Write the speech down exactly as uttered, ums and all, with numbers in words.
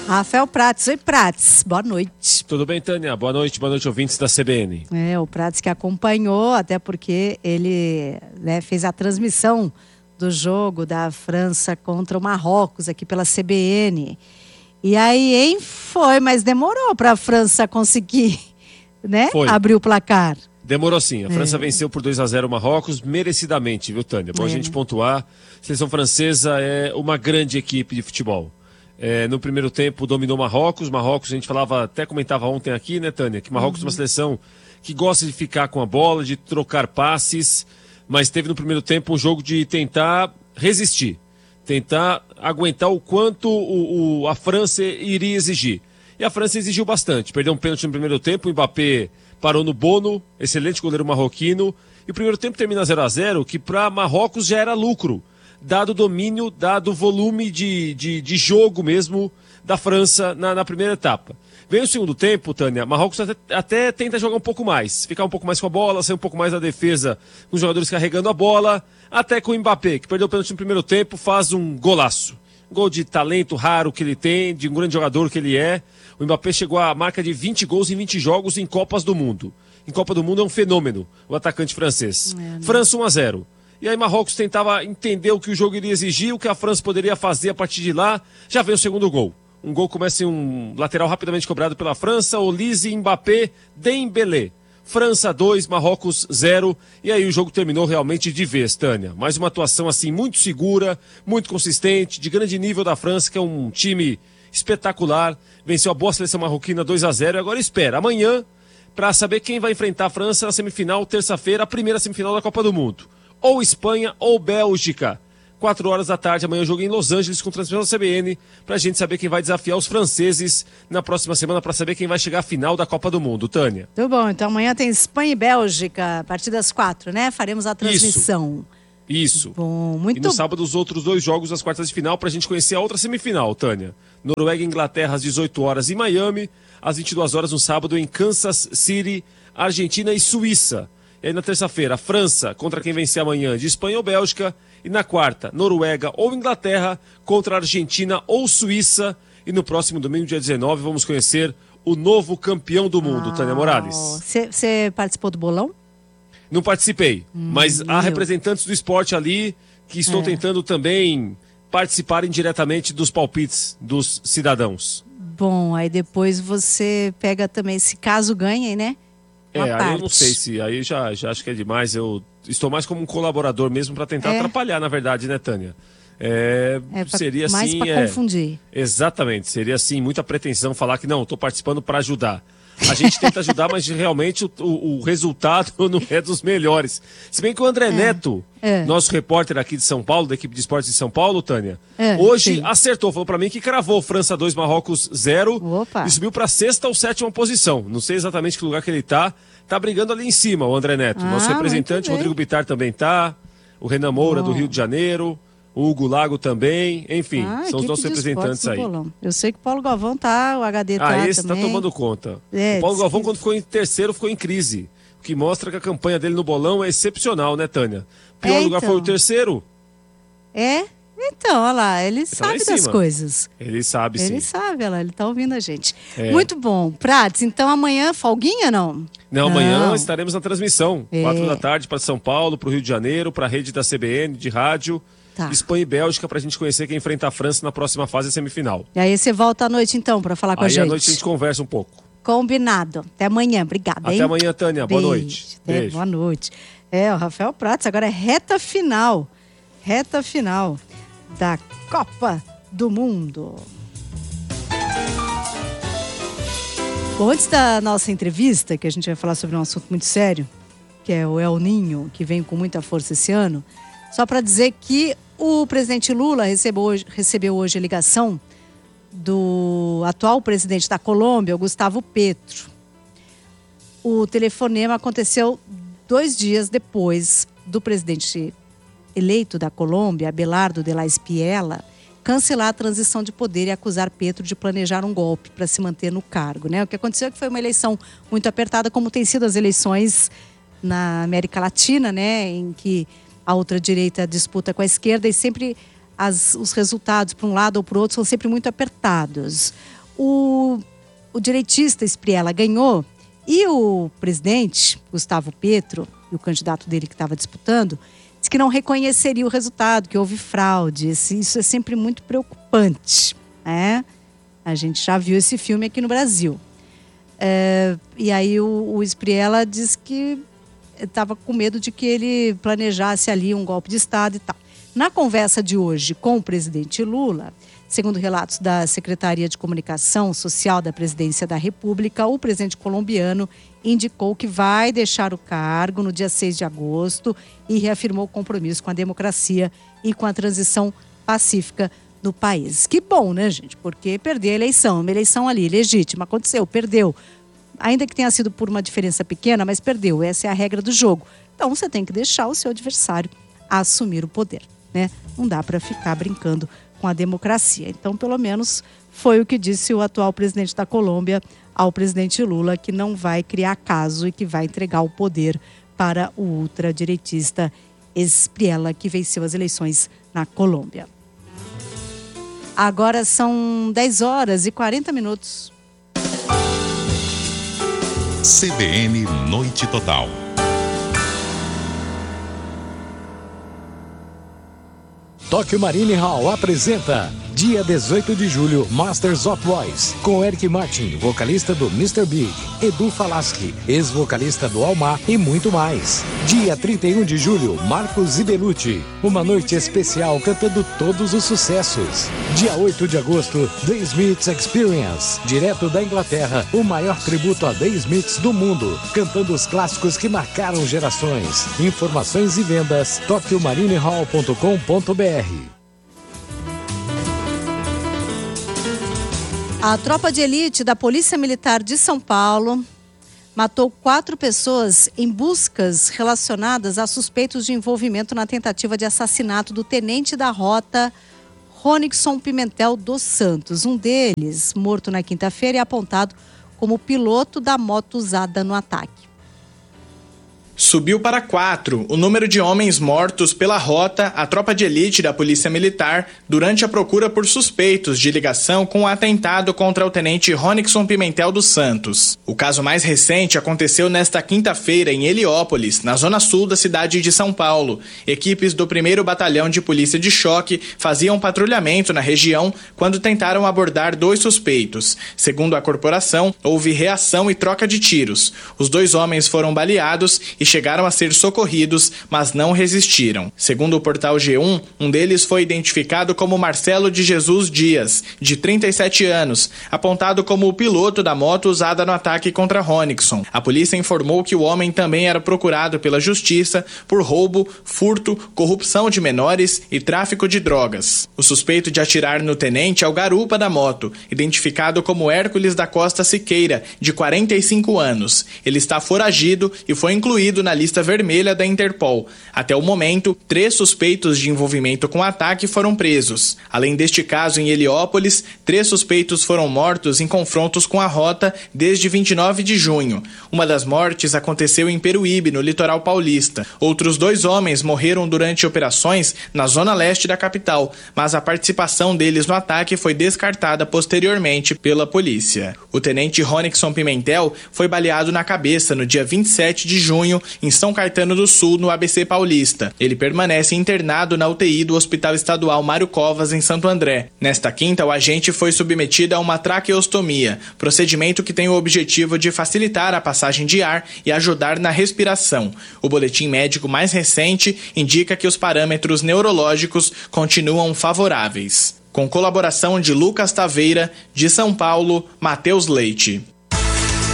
Rafael Prats. Oi, Prats. Boa noite. Tudo bem, Tânia? Boa noite, boa noite, ouvintes da C B N. É, o Prats que acompanhou, até porque ele né, fez a transmissão do jogo da França contra o Marrocos aqui pela C B N. E aí, hein, foi, mas demorou para a França conseguir, né, Foi. abrir o placar. Demorou sim. A França é. venceu por dois a zero o Marrocos, merecidamente, viu, Tânia? Bom é. a gente pontuar. A seleção francesa é uma grande equipe de futebol. É, no primeiro tempo dominou Marrocos. Marrocos, a gente falava, até comentava ontem aqui, né, Tânia? Que Marrocos uhum. é uma seleção que gosta de ficar com a bola, de trocar passes, mas teve no primeiro tempo um jogo de tentar resistir, tentar aguentar o quanto o, o, a França iria exigir. E a França exigiu bastante. Perdeu um pênalti no primeiro tempo, o Mbappé parou no Bono, excelente goleiro marroquino. E o primeiro tempo termina zero a zero, que para Marrocos já era lucro, dado o domínio, dado o volume de, de, de jogo mesmo da França na, na primeira etapa. Vem o segundo tempo, Tânia, Marrocos até, até tenta jogar um pouco mais, ficar um pouco mais com a bola, sair um pouco mais da defesa, com os jogadores carregando a bola, até com o Mbappé, que perdeu o pênalti no primeiro tempo, faz um golaço. Gol de talento raro que ele tem, de um grande jogador que ele é. O Mbappé chegou à marca de vinte gols em vinte jogos em Copas do Mundo. Em Copa do Mundo é um fenômeno, o atacante francês. É, França um a zero. E aí Marrocos tentava entender o que o jogo iria exigir, o que a França poderia fazer a partir de lá. Já veio o segundo gol. Um gol começa em um lateral rapidamente cobrado pela França. Olise, Mbappé, Dembélé. França dois, Marrocos zero. E aí o jogo terminou realmente de vez, Tânia. Mais uma atuação assim muito segura, muito consistente, de grande nível da França, que é um time espetacular. Venceu a boa seleção marroquina dois a zero. E agora espera amanhã para saber quem vai enfrentar a França na semifinal, terça-feira, a primeira semifinal da Copa do Mundo. Ou Espanha ou Bélgica. Quatro horas da tarde, amanhã eu jogo em Los Angeles com transmissão da C B N, pra gente saber quem vai desafiar os franceses na próxima semana, pra saber quem vai chegar à final da Copa do Mundo, Tânia. Tudo bom, então amanhã tem Espanha e Bélgica, a partir das quatro, né? Faremos a transmissão. Isso. Isso. Bom, muito... E no sábado os outros dois jogos das quartas de final, pra gente conhecer a outra semifinal, Tânia. Noruega e Inglaterra às dezoito horas em Miami, às vinte e duas horas no sábado em Kansas City, Argentina e Suíça. E aí na terça-feira, França contra quem vencer amanhã de Espanha ou Bélgica. E na quarta, Noruega ou Inglaterra contra Argentina ou Suíça. E no próximo domingo, dia dezenove, vamos conhecer o novo campeão do mundo, ah, Tânia Morales. Você participou do bolão? Não participei, hum, mas há meu. representantes do esporte ali que estão é. tentando também participar indiretamente dos palpites dos cidadãos. Bom, aí depois você pega também, se caso ganhem, né? É, aí eu não sei se, aí já, já acho que é demais, eu estou mais como um colaborador mesmo para tentar é. atrapalhar, na verdade, né, Tânia? É, é pra, seria mais assim, para é, confundir. Exatamente, seria assim, muita pretensão falar que não, estou participando para ajudar. A gente tenta ajudar, mas realmente o, o, o resultado não é dos melhores. Se bem que o André é. Neto, é. nosso repórter aqui de São Paulo, da equipe de esportes de São Paulo, Tânia, é, hoje sim. acertou, falou pra mim que cravou França dois, Marrocos zero e subiu pra sexta ou sétima posição. Não sei exatamente que lugar que ele tá. Tá brigando ali em cima, o André Neto. Ah, nosso representante, Rodrigo Bittar, também tá. O Renan Moura, Bom. do Rio de Janeiro. O Hugo Lago também. Enfim, ah, são os nossos representantes aí. Bolão. Eu sei que o Paulo Galvão tá, o H D tá Ah, esse também. tá tomando conta. É, o Paulo Galvão, que... quando ficou em terceiro, ficou em crise. O que mostra que a campanha dele no bolão é excepcional, né, Tânia? O pior é, lugar então. foi o terceiro. É? Então, olha lá, ele, ele sabe tá das coisas. Ele sabe, sim. Ele sabe, olha lá, ele tá ouvindo a gente. É. Muito bom. Prats, então amanhã, folguinha não? Não, amanhã não. estaremos na transmissão. É. Quatro da tarde para São Paulo, para o Rio de Janeiro, para a rede da C B N, de rádio. Tá. Espanha e Bélgica para a gente conhecer quem enfrenta a França na próxima fase semifinal. E aí você volta à noite então para falar com aí a gente. Aí à noite a gente conversa um pouco. Combinado. Até amanhã, obrigada. Até hein? amanhã, Tânia. Boa Beijo. noite. Até Beijo. Boa noite. É, o Rafael Prats, agora é reta final. Reta final da Copa do Mundo. Bom, antes da nossa entrevista, que a gente vai falar sobre um assunto muito sério, que é o El Niño, que vem com muita força esse ano, só para dizer que o presidente Lula recebeu hoje, recebeu hoje a ligação do atual presidente da Colômbia, o Gustavo Petro. O telefonema aconteceu dois dias depois do presidente eleito da Colômbia, Abelardo de la Espriella, cancelar a transição de poder e acusar Petro de planejar um golpe para se manter no cargo, né? O que aconteceu é que foi uma eleição muito apertada, como tem sido as eleições na América Latina, né? Em que a ultradireita disputa com a esquerda e sempre as, os resultados para um lado ou para o outro são sempre muito apertados. O, o direitista Espriella ganhou e o presidente, Gustavo Petro, e o candidato dele que estava disputando, disse que não reconheceria o resultado, que houve fraude. Isso é sempre muito preocupante, né? A gente já viu esse filme aqui no Brasil. É, e aí o, o Espriella diz que estava com medo de que ele planejasse ali um golpe de Estado e tal. Na conversa de hoje com o presidente Lula, segundo relatos da Secretaria de Comunicação Social da Presidência da República, o presidente colombiano indicou que vai deixar o cargo no dia seis de agosto e reafirmou o compromisso com a democracia e com a transição pacífica no país. Que bom, né, gente? Porque perder a eleição, uma eleição ali legítima, aconteceu, perdeu. Ainda que tenha sido por uma diferença pequena, mas perdeu. Essa é a regra do jogo. Então você tem que deixar o seu adversário assumir o poder, né? Não dá para ficar brincando com a democracia. Então, pelo menos, foi o que disse o atual presidente da Colômbia ao presidente Lula, que não vai criar caso e que vai entregar o poder para o ultradireitista Espriella, que venceu as eleições na Colômbia. Agora são dez horas e quarenta minutos. C B N Noite Total. Tóquio Marine Hall apresenta dia dezoito de julho, Masters of Voice, com Eric Martin, vocalista do mister Big, Edu Falaschi, ex-vocalista do Almar e muito mais. Dia trinta e um de julho, Marcos Ibelucci, uma noite especial cantando todos os sucessos. Dia oito de agosto, The Smiths Experience, direto da Inglaterra, o maior tributo a The Smiths do mundo, cantando os clássicos que marcaram gerações. Informações e vendas, tóquio marine hall ponto com ponto b r. A tropa de elite da Polícia Militar de São Paulo matou quatro pessoas em buscas relacionadas a suspeitos de envolvimento na tentativa de assassinato do tenente da rota Ronixon Pimentel dos Santos. Um deles, morto na quinta-feira, é apontado como piloto da moto usada no ataque. Subiu para quatro o número de homens mortos pela rota, a tropa de elite da Polícia Militar, durante a procura por suspeitos de ligação com o atentado contra o tenente Ronixon Pimentel dos Santos. O caso mais recente aconteceu nesta quinta-feira em Heliópolis, na zona sul da cidade de São Paulo. Equipes do primeiro Batalhão de Polícia de Choque faziam patrulhamento na região quando tentaram abordar dois suspeitos. Segundo a corporação, houve reação e troca de tiros. Os dois homens foram baleados e chegaram a ser socorridos, mas não resistiram. Segundo o portal G um, um deles foi identificado como Marcelo de Jesus Dias, de trinta e sete anos, apontado como o piloto da moto usada no ataque contra Ronixon. A polícia informou que o homem também era procurado pela justiça por roubo, furto, corrupção de menores e tráfico de drogas. O suspeito de atirar no tenente é o garupa da moto, identificado como Hércules da Costa Siqueira, de quarenta e cinco anos. Ele está foragido e foi incluído na lista vermelha da Interpol. Até o momento, três suspeitos de envolvimento com o ataque foram presos. Além deste caso em Heliópolis, três suspeitos foram mortos em confrontos com a rota desde vinte e nove de junho. Uma das mortes aconteceu em Peruíbe, no litoral paulista. Outros dois homens morreram durante operações na zona leste da capital, mas a participação deles no ataque foi descartada posteriormente pela polícia. O tenente Ronixon Pimentel foi baleado na cabeça no dia vinte e sete de junho em São Caetano do Sul, no A B C Paulista. Ele permanece internado na U T I do Hospital Estadual Mário Covas, em Santo André. Nesta quinta, o agente foi submetido a uma traqueostomia, procedimento que tem o objetivo de facilitar a passagem de ar e ajudar na respiração. O boletim médico mais recente indica que os parâmetros neurológicos continuam favoráveis. Com colaboração de Lucas Taveira, de São Paulo, Matheus Leite.